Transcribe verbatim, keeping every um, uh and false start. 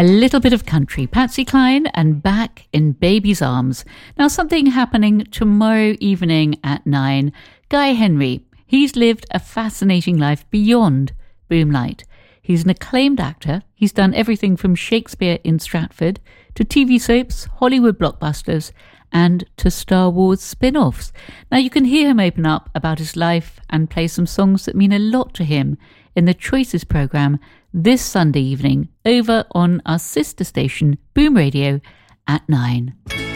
A little bit of country, Patsy Cline and Back in Baby's Arms. Now, something happening tomorrow evening at nine. Guy Henry, he's lived a fascinating life beyond Boomlight. He's an acclaimed actor. He's done everything from Shakespeare in Stratford to T V soaps, Hollywood blockbusters, and to Star Wars spin-offs. Now, you can hear him open up about his life and play some songs that mean a lot to him in the Choices programme this Sunday evening over on our sister station, Boom Radio, at nine.